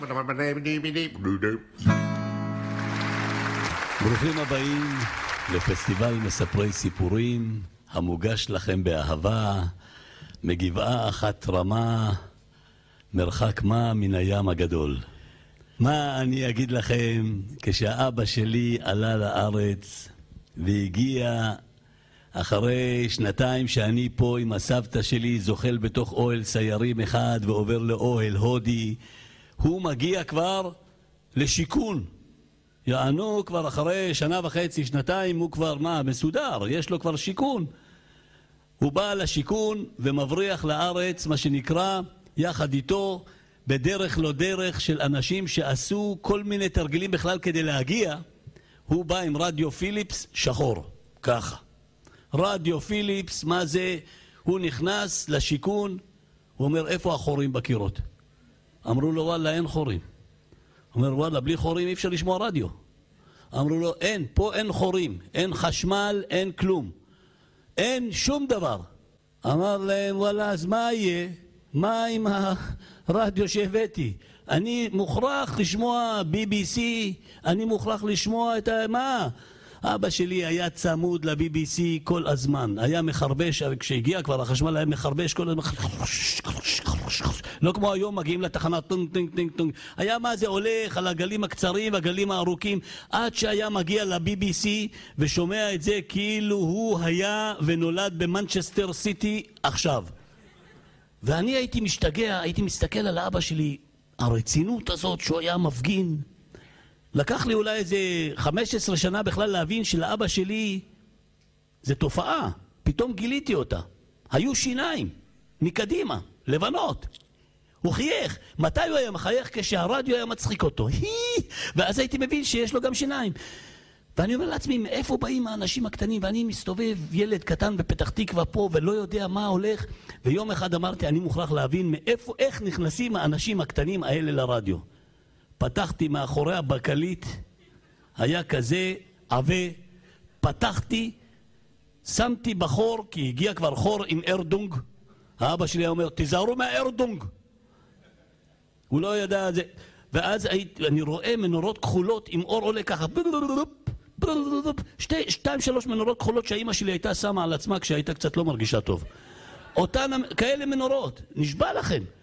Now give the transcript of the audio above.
ברוכים הבאים לפסטיבל מספרי סיפורים המוגש לכם באהבה מגבעה אחת רמה, מרחק מה מן הים הגדול. מה אני אגיד לכם, כשהאבא שלי עלה לארץ והגיע אחרי שנתיים שאני פה עם הסבתא שלי זוחל בתוך אוהל סיירים אחד ועובר לאוהל הודי, הוא מגיע כבר לשיקון. יענו כבר אחרי שנה וחצי, שנתיים, הוא כבר מסודר, יש לו כבר שיקון. הוא בא לשיקון ומבריח לארץ, מה שנקרא, יחד איתו, בדרך לא דרך של אנשים שעשו כל מיני תרגילים בכלל כדי להגיע. הוא בא עם רדיו פיליפס שחור, ככה. רדיו פיליפס, מה זה? הוא נכנס לשיקון, הוא אומר, איפה החורים בקירות? אמרו לו, וואלה, אין חורים. הוא אומר, וואלה, בלי חורים אי אפשר לשמוע רדיו. אמרו לו, אין, פה אין חורים, אין חשמל, אין כלום. אין שום דבר. אמר להם, וואלה, אז מה יהיה? מה עם הרדיו שהבאתי? אני מוכרח לשמוע BBC, אני מוכרח לשמוע את מה? אבא שלי היה צמוד ל-BBC כל הזמן, היה מחרבש, כשהגיע כבר החשמל היה מחרבש כל הזמן, לא כמו היום מגיעים לתחנה טונג טונג טונג טונג, היה מה זה הולך על הגלים הקצרים והגלים הארוכים, עד שהיה מגיע ל-BBC ושומע את זה כאילו הוא היה ונולד במנצ'סטר סיטי עכשיו. ואני הייתי משתגע, הייתי מסתכל על האבא שלי, הרצינות הזאת שהוא היה מפגין. לקח לי אולי איזה 15 שנה בכלל להבין שלאבא שלי זה תופעה. פתאום גיליתי אותה. היו שיניים, מקדימה, לבנות. הוא חייך. מתי הוא היה מחייך? כשהרדיו היה מצחיק אותו. ואז הייתי מבין שיש לו גם שיניים. ואני אומר לעצמי, מאיפה באים האנשים הקטנים? ואני מסתובב ילד קטן בפתח תקווה פה ולא יודע מה הולך. ויום אחד אמרתי, אני מוכרח להבין מאיפה, איך נכנסים האנשים הקטנים האלה לרדיו. פתחתי מאחורי הבקלית, היה כזה עווה, פתחתי, שמתי בחור, כי הגיע כבר חור עם ארדונג. האבא שלי אומר, תיזהרו מהארדונג. הוא לא ידע את זה. ואז אני רואה מנורות כחולות עם אור עולה ככה, 2-3 מנורות כחולות שהאמא שלי הייתה שמה על עצמה כשהייתה קצת לא מרגישה טוב. אותן כאלה מנורות, נשבע לכם.